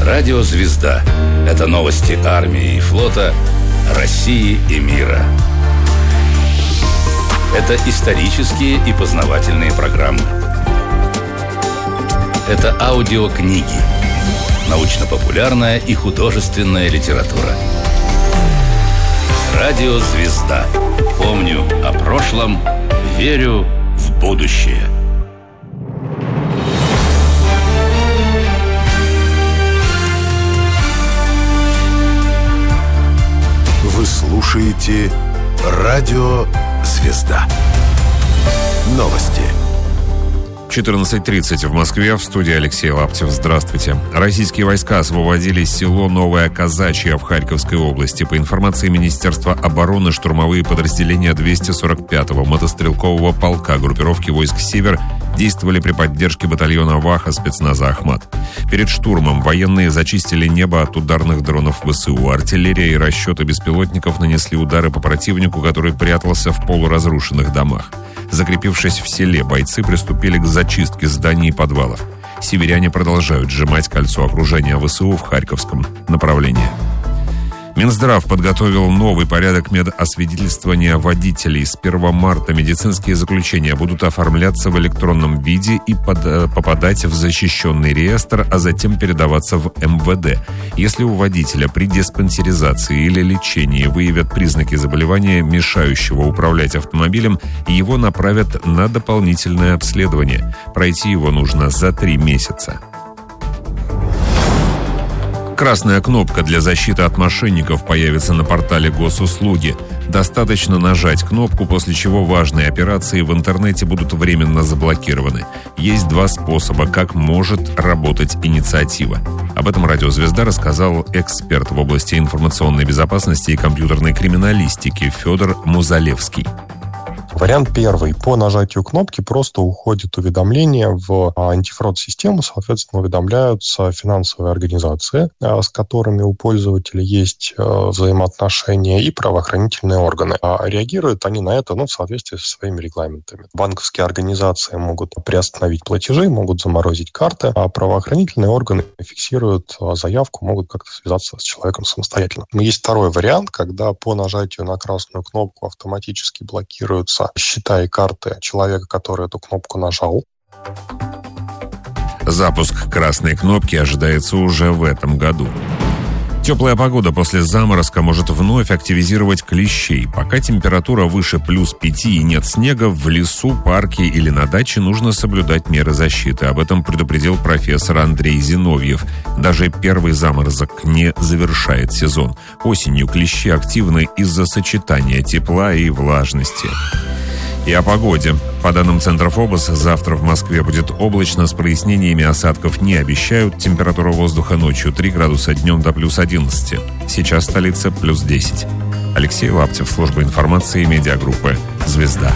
Радио «Звезда» — это новости армии и флота, России и мира. Это исторические и познавательные программы. Это аудиокниги, научно-популярная и художественная литература. Радио «Звезда». Помню о прошлом, верю в будущее. Вы слушаете Радио «Звезда». Новости. 14:30 в Москве, в студии Алексей Лаптев. Здравствуйте. Российские войска освободили село Новое Казачье в Харьковской области. По информации Министерства обороны, штурмовые подразделения 245-го мотострелкового полка группировки войск «Север» действовали при поддержке батальона Ваха спецназа «Ахмат». Перед штурмом военные зачистили небо от ударных дронов ВСУ. Артиллерия и расчеты беспилотников нанесли удары по противнику, который прятался в полуразрушенных домах. Закрепившись в селе, бойцы приступили к зачистке зданий и подвалов. Северяне продолжают сжимать кольцо окружения ВСУ в Харьковском направлении. Минздрав подготовил новый порядок медосвидетельствования водителей. С 1 марта медицинские заключения будут оформляться в электронном виде и попадать в защищенный реестр, а затем передаваться в МВД. Если у водителя при диспансеризации или лечении выявят признаки заболевания, мешающего управлять автомобилем, его направят на дополнительное обследование. Пройти его нужно за 3 месяца. Красная кнопка для защиты от мошенников появится на портале госуслуги. Достаточно нажать кнопку, после чего важные операции в интернете будут временно заблокированы. Есть 2 способа, как может работать инициатива. Об этом «Радио Звезда» рассказал эксперт в области информационной безопасности и компьютерной криминалистики Федор Музалевский. Вариант первый. По нажатию кнопки просто уходит уведомление в антифрод-систему. Соответственно, уведомляются финансовые организации, с которыми у пользователя есть взаимоотношения, и правоохранительные органы. Реагируют они на это в соответствии со своими регламентами. Банковские организации могут приостановить платежи, могут заморозить карты, а правоохранительные органы фиксируют заявку, могут как-то связаться с человеком самостоятельно. Но есть второй вариант, когда по нажатию на красную кнопку автоматически блокируются счета и карты человека, который эту кнопку нажал. Запуск красной кнопки ожидается уже в этом году. Теплая погода после заморозка может вновь активизировать клещей. Пока температура выше +5 и нет снега, в лесу, парке или на даче нужно соблюдать меры защиты. Об этом предупредил профессор Андрей Зиновьев. Даже первый заморозок не завершает сезон. Осенью клещи активны из-за сочетания тепла и влажности. И о погоде. По данным Центра ФОБОС, завтра в Москве будет облачно, с прояснениями, осадков не обещают. Температура воздуха ночью 3 градуса, днем до +11. Сейчас столица +10. Алексей Лаптев, служба информации медиагруппы «Звезда».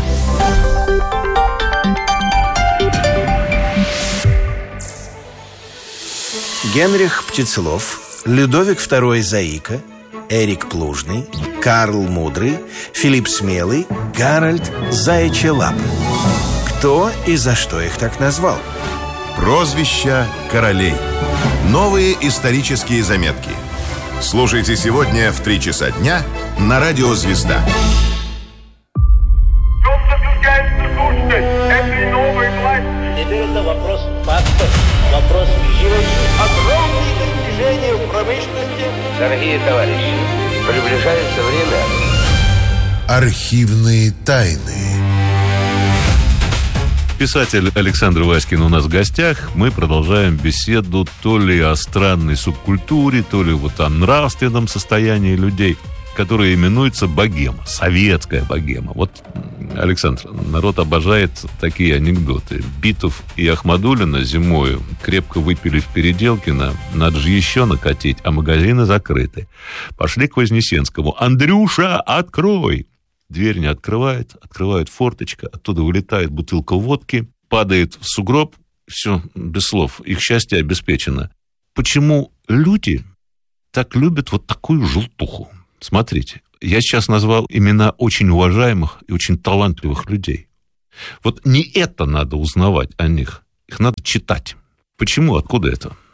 Генрих Птицелов, Людовик II Заика, Эрик Плужный, Карл Мудрый, Филипп Смелый, Гарольд Заячья Лапа. Кто и за что их так назвал? Прозвища королей. Новые исторические заметки. Слушайте сегодня в 3 часа дня на Радио «Звезда». Теперь это вопрос фактов, вопрос жизни. Огромные достижения в промышленности. Дорогие товарищи, приближается время. Архивные тайны. Писатель Александр Васькин у нас в гостях. Мы продолжаем беседу то ли о странной субкультуре, то ли о нравственном состоянии людей, которое именуется богема, советская богема. Вот, Александр, народ обожает такие анекдоты. Битов и Ахмадуллина зимою крепко выпили в Переделкино, надо же еще накатить, а магазины закрыты. Пошли к Вознесенскому. «Андрюша, открой!» Дверь не открывает, открывает форточка, оттуда вылетает бутылка водки, падает в сугроб, все, без слов, их счастье обеспечено. Почему люди так любят вот такую желтуху? Смотрите, я сейчас назвал имена очень уважаемых и очень талантливых людей. Вот не это надо узнавать о них, их надо читать. Почему, откуда это?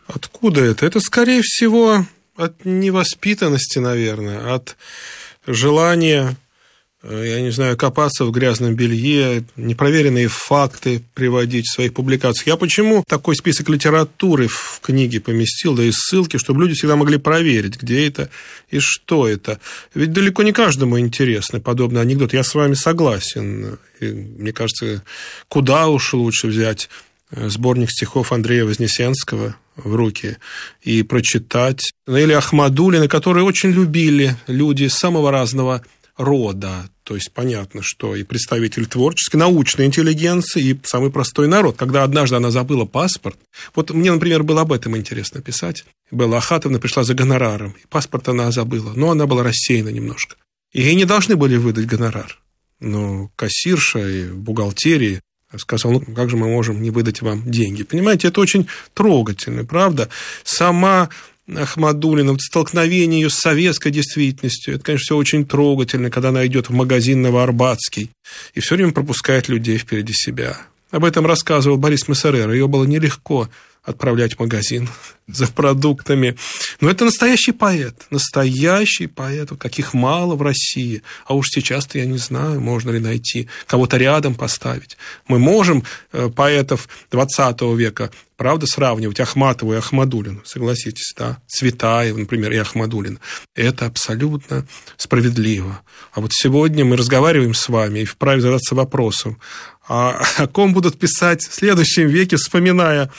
Откуда это? Это, скорее всего, от невоспитанности, наверное, от желания, я не знаю, копаться в грязном белье, непроверенные факты приводить в своих публикациях. Я почему такой список литературы в книге поместил, да и ссылки, чтобы люди всегда могли проверить, где это и что это. Ведь далеко не каждому интересны подобные анекдоты. Я с вами согласен. И, мне кажется, куда уж лучше взять сборник стихов Андрея Вознесенского в руки и прочитать. Или Ахмадуллина, которые очень любили люди самого разного рода. То есть понятно, что и представитель творческой, научной интеллигенции, и самый простой народ. Когда однажды она забыла паспорт, вот мне, например, было об этом интересно писать. Белла Ахатовна пришла за гонораром, и паспорт она забыла, но она была рассеяна немножко. И ей не должны были выдать гонорар. Но кассирша и в бухгалтерии сказал, ну, как же мы можем не выдать вам деньги? Понимаете, это очень трогательно, правда? Сама Ахмадуллина, вот столкновение ее с советской действительностью, это, конечно, все очень трогательно, когда она идет в магазин Новоарбатский и все время пропускает людей впереди себя. Об этом рассказывал Борис Мессерер. Ее было нелегко отправлять в магазин за продуктами. Но это настоящий поэт, каких мало в России. А уж сейчас-то я не знаю, можно ли найти, кого-то рядом поставить. Мы можем поэтов 20 века, правда, сравнивать Ахматову и Ахмадуллину, согласитесь, да? Цветаева, например, и Ахмадуллина. Это абсолютно справедливо. А вот сегодня мы разговариваем с вами и вправе задаться вопросом, а о ком будут писать в следующем веке, вспоминая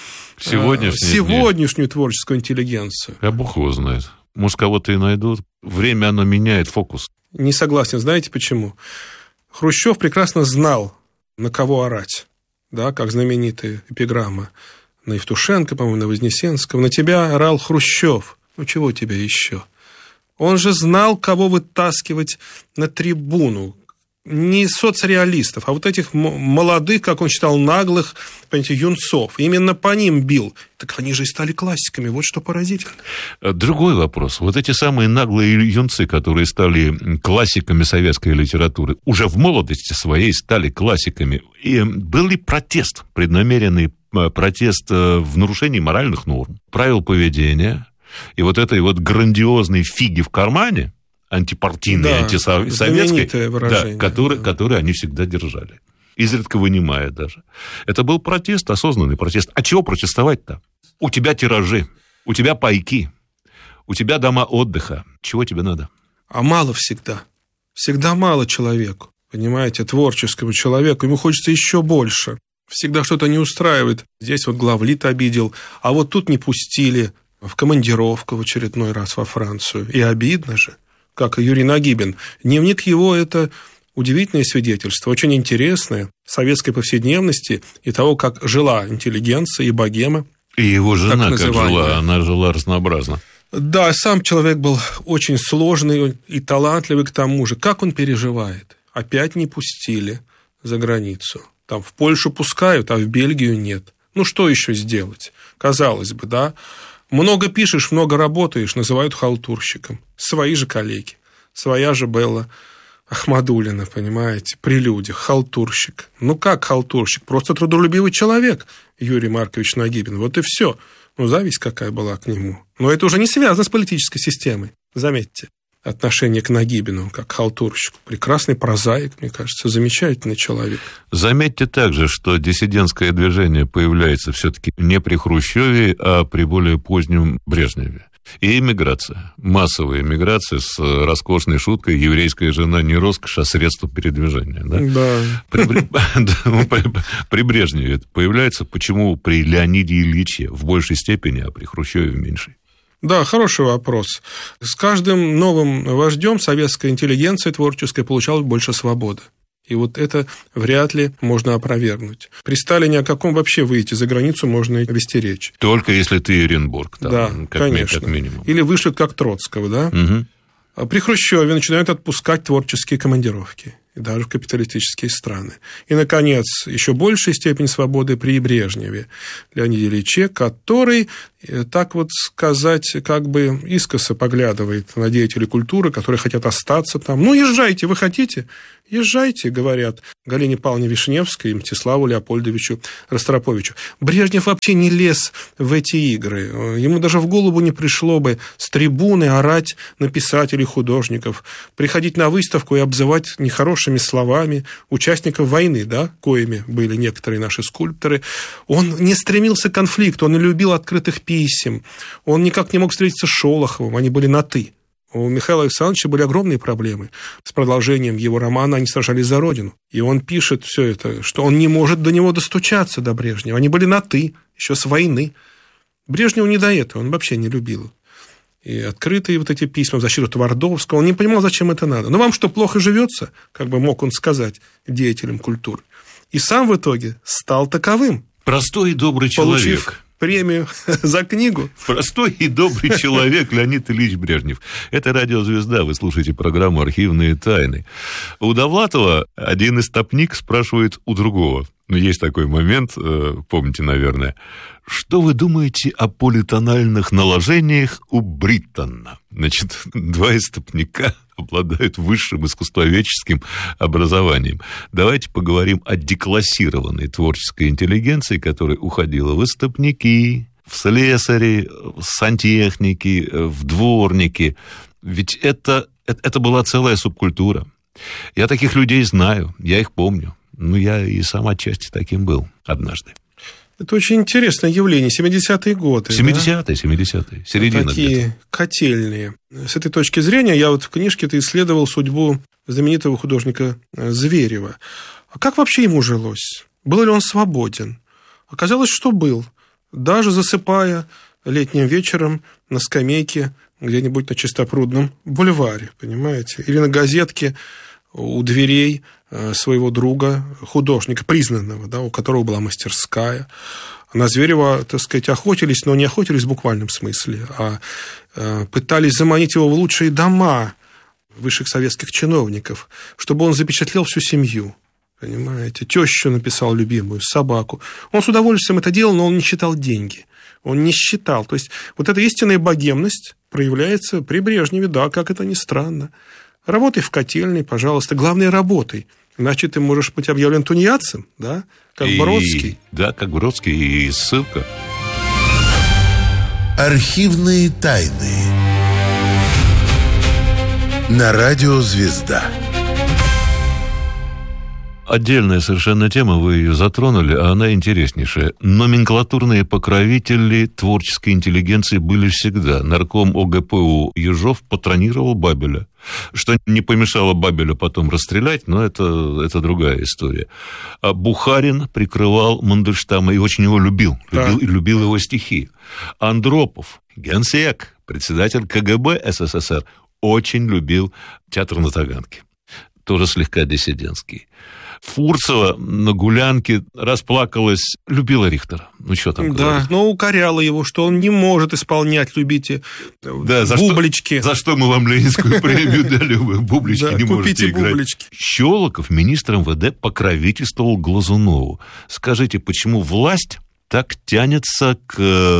сегодняшнюю творческую интеллигенцию. А Бог его знает. Может, кого-то и найдут. Время, оно меняет фокус. Не согласен. Знаете почему? Хрущев прекрасно знал, на кого орать. Да, как знаменитая эпиграмма на Евтушенко, по-моему, на Вознесенского. На тебя орал Хрущев. Ну, чего тебе еще? Он же знал, кого вытаскивать на трибуну. Не соцреалистов, а вот этих молодых, как он считал, наглых, понимаете, юнцов. Именно по ним бил. Так они же и стали классиками. Вот что поразительно. Другой вопрос. Вот эти самые наглые юнцы, которые стали классиками советской литературы, уже в молодости своей стали классиками. И был ли протест, преднамеренный протест в нарушении моральных норм, правил поведения, и вот этой вот грандиозной фиги в кармане, антипартийной, антисоветской, которые они всегда держали, изредка вынимая даже. Это был протест, осознанный протест. А чего протестовать-то? У тебя тиражи, у тебя пайки, у тебя дома отдыха. Чего тебе надо? А мало всегда. Всегда мало человеку, понимаете, творческому человеку. Ему хочется еще больше. Всегда что-то не устраивает. Здесь вот главлит обидел, а вот тут не пустили в командировку в очередной раз во Францию. И обидно же. Как и Юрий Нагибин. Дневник его – это удивительное свидетельство, очень интересное, советской повседневности и того, как жила интеллигенция и богема. И его жена как жила, она жила разнообразно. Да, сам человек был очень сложный и талантливый к тому же. Как он переживает? Опять не пустили за границу. Там в Польшу пускают, а в Бельгию нет. Ну, что еще сделать? Казалось бы, да? Много пишешь, много работаешь, называют халтурщиком. Свои же коллеги. Своя же Белла Ахмадуллина, понимаете, при людях. Халтурщик. Ну, как халтурщик? Просто трудолюбивый человек, Юрий Маркович Нагибин. Вот и все. Ну, зависть какая была к нему. Но это уже не связано с политической системой. Заметьте. Отношение к Нагибину, как к халтурщику. Прекрасный прозаик, мне кажется, замечательный человек. Заметьте также, что диссидентское движение появляется все-таки не при Хрущеве, а при более позднем Брежневе. И эмиграция, массовая эмиграция с роскошной шуткой «еврейская жена не роскошь, а средство передвижения». Да? При Брежневе это появляется, почему при Леониде Ильиче в большей степени, а при Хрущеве в меньшей? Да, хороший вопрос. С каждым новым вождем советская интеллигенция творческая получала больше свободы. И вот это вряд ли можно опровергнуть. При Сталине о каком вообще выйти за границу можно вести речь? Только если ты Эренбург. Там, да, конечно. Как минимум. Или вышлют как Троцкого, да? Угу. А при Хрущеве начинают отпускать творческие командировки. И даже в капиталистические страны. И, наконец, еще большая степень свободы при Брежневе, Леониде Ильиче, который, так вот сказать, как бы искоса поглядывает на деятелей культуры, которые хотят остаться там. Ну, езжайте, вы хотите? Езжайте, говорят Галине Павловне Вишневской и Мстиславу Леопольдовичу Ростроповичу. Брежнев вообще не лез в эти игры. Ему даже в голову не пришло бы с трибуны орать на писателей, художников, приходить на выставку и обзывать нехорошими словами участников войны, да, коими были некоторые наши скульпторы. Он не стремился к конфликту, он не любил открытых писем, он никак не мог встретиться с Шолоховым, они были на «ты». У Михаила Александровича были огромные проблемы с продолжением его романа «Они сражались за Родину». И он пишет все это, что он не может до него достучаться, до Брежнева. Они были на «ты», еще с войны. Брежневу не до этого, он вообще не любил. И открытые вот эти письма в защиту Твардовского, он не понимал, зачем это надо. Но вам что, плохо живется, как бы мог он сказать деятелям культуры. И сам в итоге стал таковым. Простой и добрый получив человек. Премию за книгу. Простой и добрый человек Леонид Ильич Брежнев. Это «Радиозвезда». Вы слушаете программу «Архивные тайны». У Довлатова один из топник спрашивает у другого. Ну, есть такой момент, помните, наверное. Что вы думаете о политональных наложениях у Бриттона? Значит, два истопника обладают высшим искусствоведческим образованием. Давайте поговорим о деклассированной творческой интеллигенции, которая уходила в истопники, в слесари, в сантехники, в дворники. Ведь это была целая субкультура. Я таких людей знаю, я их помню. Ну, я и сам отчасти таким был однажды. Это очень интересное явление. 70-е годы. 70-е, середина. Такие где-то котельные. С этой точки зрения я вот в книжке-то исследовал судьбу знаменитого художника Зверева. А как вообще ему жилось? Был ли он свободен? Оказалось, что был. Даже засыпая летним вечером на скамейке где-нибудь на Чистопрудном бульваре, понимаете? Или на газетке у дверей своего друга, художника, признанного, да, у которого была мастерская. На Зверева, так сказать, охотились, но не охотились в буквальном смысле, а пытались заманить его в лучшие дома высших советских чиновников, чтобы он запечатлел всю семью. Понимаете? Тещу написал любимую, собаку. Он с удовольствием это делал, но он не считал деньги. Он не считал. То есть вот эта истинная богемность проявляется при Брежневе, да, как это ни странно. Работай в котельной, пожалуйста. Главное, работай. Иначе ты можешь быть объявлен тунеядцем, да, как Бродский. Да, как Бродский, и ссылка. Архивные тайны. На радио «Звезда». Отдельная совершенно тема, вы ее затронули, а она интереснейшая. Номенклатурные покровители творческой интеллигенции были всегда. Нарком ОГПУ Ежов патронировал Бабеля, что не помешало Бабелю потом расстрелять, но это другая история. А Бухарин прикрывал Мандельштама и очень его любил его стихи. Андропов, генсек, председатель КГБ СССР, очень любил театр на Таганке, тоже слегка диссидентский. Фурцева на гулянке расплакалась, любила Рихтера. Ну, что там говорить? Да, но укоряла его, что он не может исполнять, любите, бублички. За что мы вам Ленинскую премию дали, вы бублички не можете играть. Бублички. Щелоков, министр МВД, покровительствовал Глазунову. Скажите, почему власть так тянется к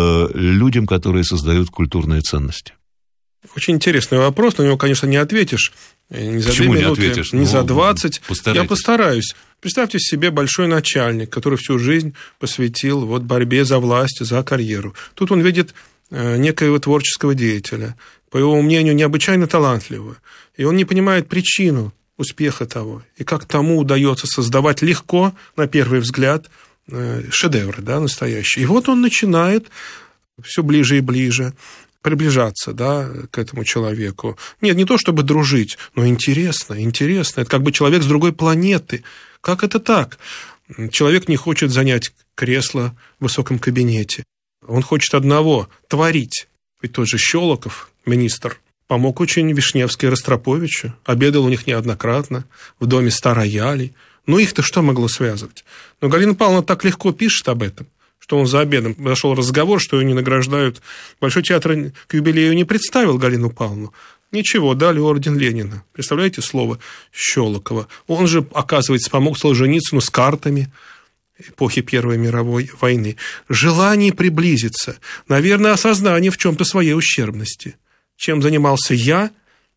людям, которые создают культурные ценности? Очень интересный вопрос, на него, конечно, не ответишь. Не за Почему 2 минуты, не ответишь? не за 20. Постарайтесь. Я постараюсь. Представьте себе большой начальник, который всю жизнь посвятил вот борьбе за власть, за карьеру. Тут он видит некоего творческого деятеля, по его мнению, необычайно талантливого. И он не понимает причину успеха того. И как тому удается создавать легко, на первый взгляд, шедевры, да, настоящие. И вот он начинает все ближе и ближе приближаться, да, к этому человеку. Нет, не то чтобы дружить, но интересно. Это как бы человек с другой планеты. Как это так? Человек не хочет занять кресло в высоком кабинете. Он хочет одного – творить. Ведь тот же Щелоков, министр, помог очень Вишневской и Ростроповичу, обедал у них неоднократно в доме 100 роялей. Ну, их-то что могло связывать? Но Галина Павловна так легко пишет об этом, что он за обедом зашел разговор, что ее не награждают. Большой театр к юбилею не представил Галину Павловну. Ничего, дали орден Ленина. Представляете слово Щелокова? Он же, оказывается, помог Солженицыну с картами эпохи Первой мировой войны. Желание приблизиться, наверное, осознание в чем-то своей ущербности. Чем занимался я,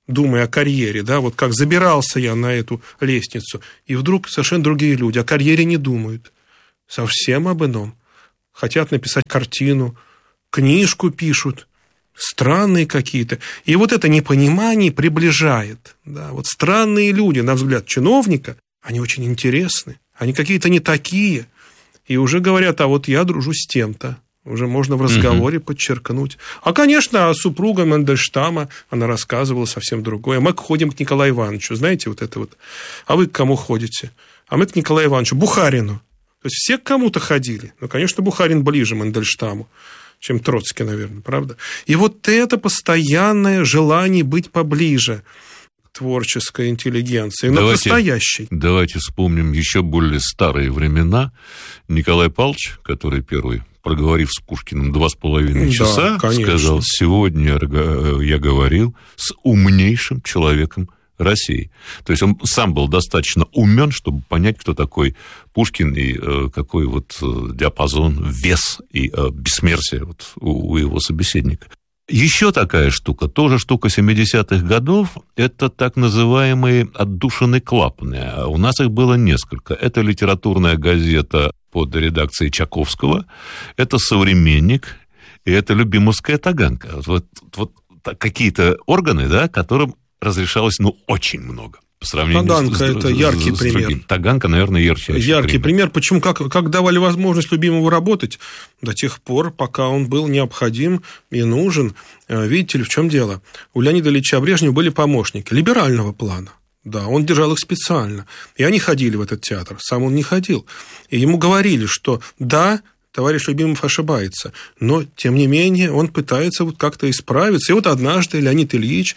думая о карьере, да, вот как забирался я на эту лестницу, и вдруг совершенно другие люди о карьере не думают, совсем об ином. Хотят написать картину, книжку пишут, странные какие-то. И вот это непонимание приближает. Да, вот странные люди, на взгляд чиновника, они очень интересны, они какие-то не такие. И уже говорят, а вот я дружу с тем-то. Уже можно в разговоре подчеркнуть. А, конечно, супруга Мандельштама, она рассказывала совсем другое. Мы ходим к Николаю Ивановичу, знаете, вот это вот. А вы к кому ходите? А мы к Николаю Ивановичу, Бухарину. То есть все к кому-то ходили. Ну, конечно, Бухарин ближе Мандельштаму, чем Троцкий, наверное, правда? И вот это постоянное желание быть поближе к творческой интеллигенции, но настоящей. Давайте вспомним еще более старые времена. Николай Павлович, который первый, проговорив с Пушкиным 2,5 часа, сказал: сегодня я говорил с умнейшим человеком России. То есть он сам был достаточно умен, чтобы понять, кто такой Пушкин и какой вот диапазон, вес и бессмертие вот у его собеседника. Еще такая штука, тоже штука 70-х годов, это так называемые отдушины клапаны. У нас их было несколько. Это литературная газета под редакцией Чаковского, это «Современник», и это «Любимовская таганка». Вот какие-то органы, да, которым разрешалось, очень много. По сравнению Таганка – это яркий пример. Таганка, наверное, яркий пример. Почему? Как давали возможность Любимову работать до тех пор, пока он был необходим и нужен. Видите ли, в чем дело? У Леонида Ильича Брежнева были помощники либерального плана. Да, он держал их специально. И они ходили в этот театр. Сам он не ходил. И ему говорили, что да, товарищ Любимов ошибается, но, тем не менее, он пытается вот как-то исправиться. И вот однажды Леонид Ильич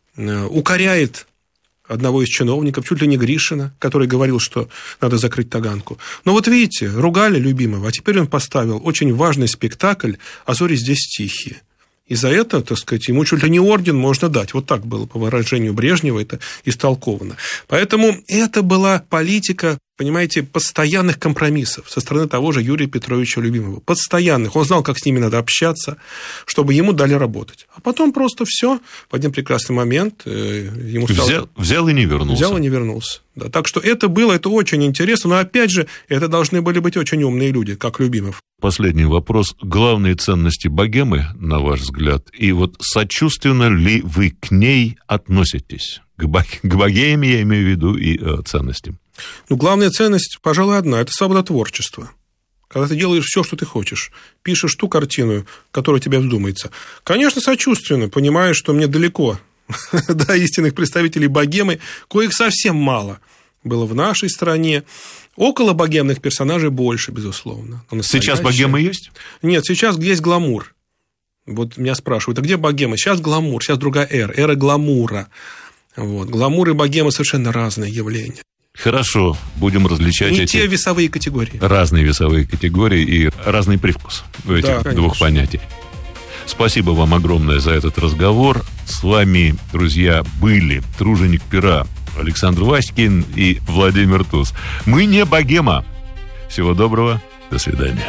укоряет одного из чиновников, чуть ли не Гришина, который говорил, что надо закрыть Таганку. Но вот видите, ругали Любимова, а теперь он поставил очень важный спектакль «А зори здесь тихие». И за это, так сказать, ему чуть ли не орден можно дать. Вот так было, по выражению Брежнева, это истолковано. Поэтому это была политика, понимаете, постоянных компромиссов со стороны того же Юрия Петровича Любимова. Постоянных. Он знал, как с ними надо общаться, чтобы ему дали работать. А потом просто все в один прекрасный момент ему стало... Взял и не вернулся. Взял и не вернулся. Да. Так что это очень интересно. Но, опять же, это должны были быть очень умные люди, как Любимов. Последний вопрос. Главные ценности богемы, на ваш взгляд, и вот сочувственно ли вы к ней относитесь? К богеме, я имею в виду, и ценностям. Главная ценность, пожалуй, одна – это свобода творчества. Когда ты делаешь все, что ты хочешь, пишешь ту картину, которая тебе вздумается. Конечно, сочувственно, понимаешь, что мне далеко до истинных представителей богемы, коих совсем мало было в нашей стране. Около богемных персонажей больше, безусловно. Сейчас богема есть? Нет, сейчас есть гламур. Вот меня спрашивают, а где богема? Сейчас гламур, сейчас другая эра гламура. Вот. Гламур и богема совершенно разные явления. Хорошо, будем различать не те весовые категории. Разные весовые категории и разный привкус у этих двух понятий. Спасибо вам огромное за этот разговор. С вами, друзья, были труженик пера Александр Васькин и Владимир Туз. Мы не богема. Всего доброго. До свидания.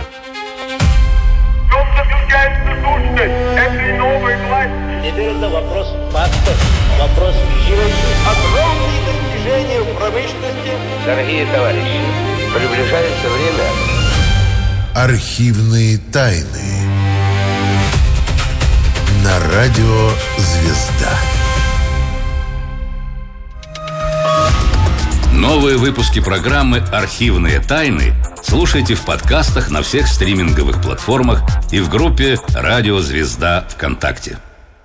Теперь это вопрос фактов, вопрос щелочи. Огромные достижения в промышленности. Дорогие товарищи, приближается время. Архивные тайны. На радио «Звезда». Новые выпуски программы «Архивные тайны» слушайте в подкастах на всех стриминговых платформах и в группе «Радио Звезда» ВКонтакте.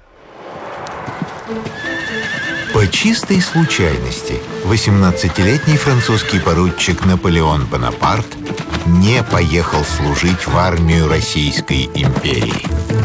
По чистой случайности 18-летний французский поручик Наполеон Бонапарт не поехал служить в армию Российской империи.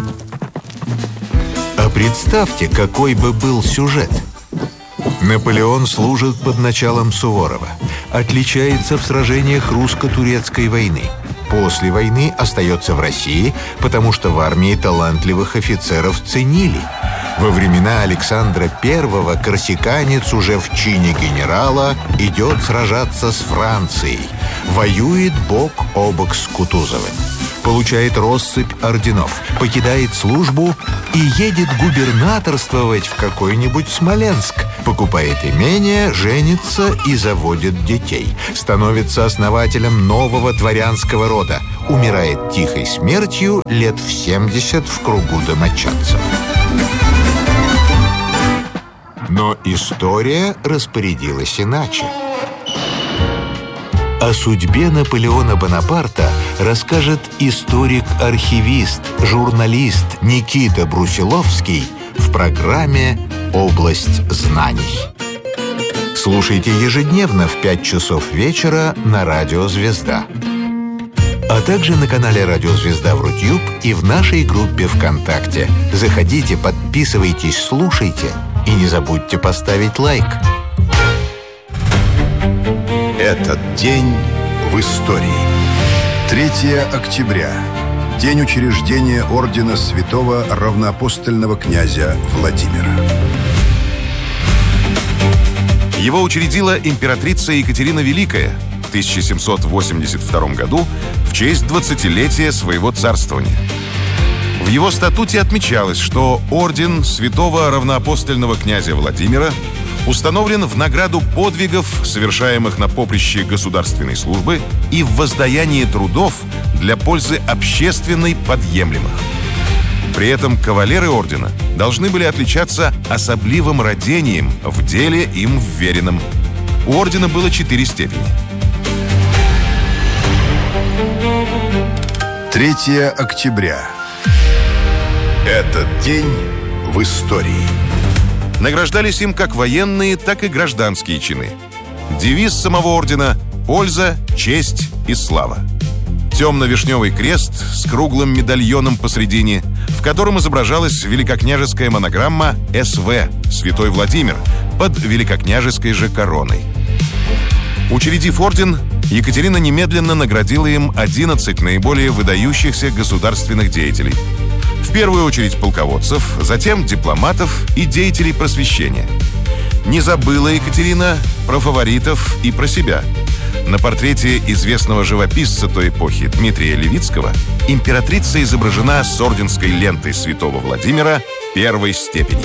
А представьте, какой бы был сюжет. Наполеон служит под началом Суворова, отличается в сражениях русско-турецкой войны. После войны остается в России, потому что в армии талантливых офицеров ценили. Во времена Александра I корсиканец уже в чине генерала идет сражаться с Францией, воюет бок о бок с Кутузовым. получает россыпь орденов, покидает службу и едет губернаторствовать в какой-нибудь Смоленск, покупает имение, женится и заводит детей, становится основателем нового дворянского рода, умирает тихой смертью лет в 70 в кругу домочадцев. Но история распорядилась иначе. О судьбе Наполеона Бонапарта расскажет историк-архивист, журналист Никита Брусиловский в программе «Область знаний». Слушайте ежедневно в 5 часов вечера на Радио Звезда. А также на канале Радио Звезда в Рутюб и в нашей группе ВКонтакте. Заходите, подписывайтесь, слушайте и не забудьте поставить лайк. Этот день в истории. 3 октября. День учреждения ордена святого равноапостольного князя Владимира. Его учредила императрица Екатерина Великая в 1782 году в честь 20-летия своего царствования. В его статуте отмечалось, что орден святого равноапостольного князя Владимира установлен в награду подвигов, совершаемых на поприще государственной службы и в воздаянии трудов для пользы общественной подъемлемых. При этом кавалеры ордена должны были отличаться особливым радением в деле им вверенном. У ордена было 4 степени. 3 октября. Этот день в истории. Награждались им как военные, так и гражданские чины. Девиз самого ордена – польза, честь и слава. Темно-вишневый крест с круглым медальоном посредине, в котором изображалась великокняжеская монограмма «СВ» «Святой Владимир» под великокняжеской же короной. Учредив орден, Екатерина немедленно наградила им 11 наиболее выдающихся государственных деятелей. В первую очередь полководцев, затем дипломатов и деятелей просвещения. Не забыла Екатерина про фаворитов и про себя. На портрете известного живописца той эпохи Дмитрия Левицкого императрица изображена с орденской лентой святого Владимира 1 степени.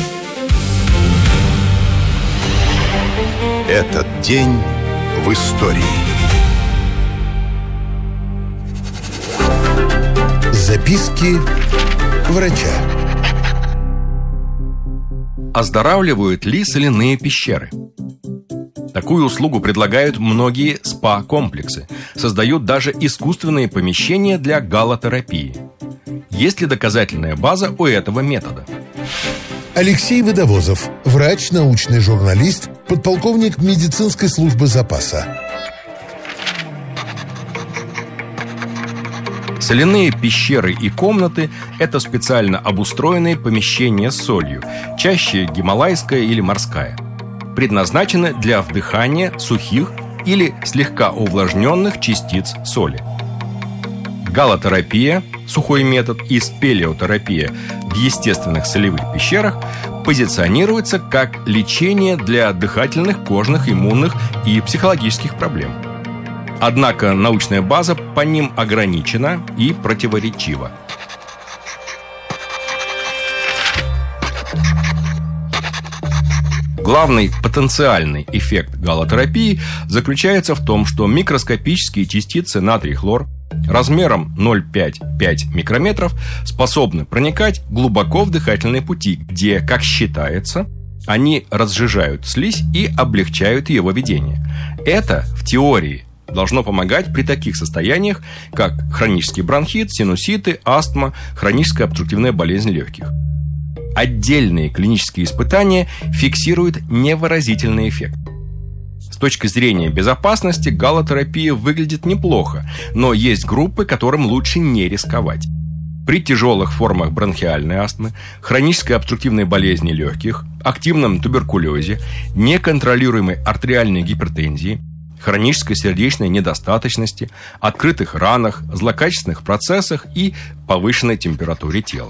Этот день в истории. Записки врача. Оздоравливают ли соляные пещеры? Такую услугу предлагают многие спа-комплексы. Создают даже искусственные помещения для галотерапии. Есть ли доказательная база у этого метода? Алексей Водовозов, врач, научный журналист, подполковник медицинской службы запаса. Соляные пещеры и комнаты – это специально обустроенные помещения с солью, чаще гималайская или морская. Предназначены для вдыхания сухих или слегка увлажненных частиц соли. Галотерапия, сухой метод, и спелеотерапия в естественных солевых пещерах позиционируется как лечение для дыхательных, кожных, иммунных и психологических проблем. Однако научная база по ним ограничена и противоречива. Главный потенциальный эффект галотерапии заключается в том, что микроскопические частицы натрий-хлор размером 0,5-5 микрометров способны проникать глубоко в дыхательные пути, где, как считается, они разжижают слизь и облегчают ее выведение. Это, в теории, должно помогать при таких состояниях, как хронический бронхит, синуситы, астма, хроническая обструктивная болезнь легких. Отдельные клинические испытания фиксируют невыразительный эффект. С точки зрения безопасности галотерапия выглядит неплохо, но есть группы, которым лучше не рисковать. При тяжелых формах бронхиальной астмы, хронической обструктивной болезни легких, активном туберкулезе, неконтролируемой артериальной гипертензии, хронической сердечной недостаточности, открытых ранах, злокачественных процессах и повышенной температуре тела.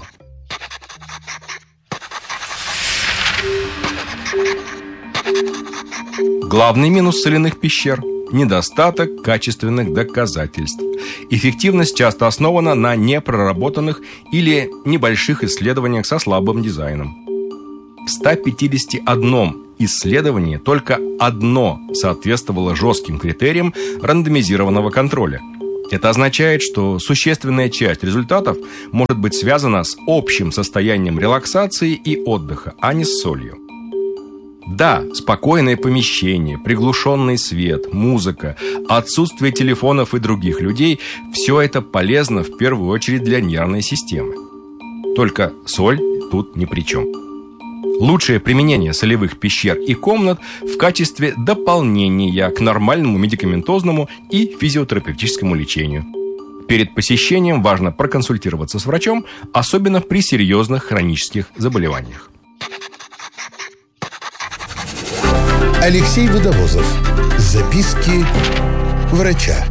Главный минус соляных пещер – недостаток качественных доказательств. эффективность часто основана на непроработанных или небольших исследованиях со слабым дизайном. В 151 исследовании только одно соответствовало жестким критериям рандомизированного контроля. Это означает, что существенная часть результатов может быть связана с общим состоянием релаксации и отдыха, а не с солью. Да, спокойное помещение, приглушенный свет, музыка, отсутствие телефонов и других людей – все это полезно в первую очередь для нервной системы. Только соль тут ни при чем. Лучшее применение солевых пещер и комнат в качестве дополнения к нормальному медикаментозному и физиотерапевтическому лечению. Перед посещением важно проконсультироваться с врачом, особенно при серьезных хронических заболеваниях. Алексей Водовозов. Записки врача.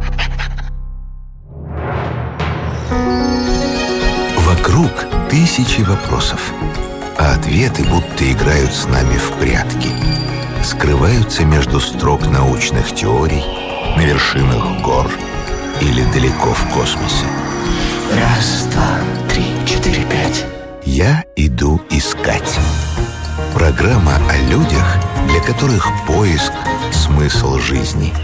Вокруг тысячи вопросов, а ответы будто играют с нами в прятки. Скрываются между строк научных теорий, на вершинах гор или далеко в космосе. Раз, два, три, четыре, пять. Я иду искать. Программа о людях, для которых поиск – смысл жизни.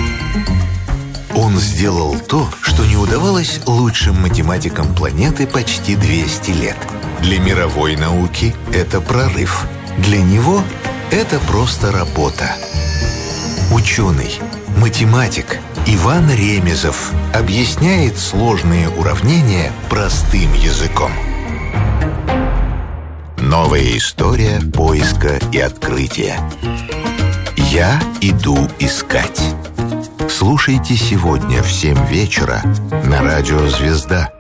Он сделал то, что не удавалось лучшим математикам планеты почти 200 лет. Для мировой науки это прорыв. Для него это просто работа. Ученый, математик Иван Ремезов объясняет сложные уравнения простым языком. Новая история поиска и открытия. Я иду искать. Слушайте сегодня в 7 вечера на радио «Звезда».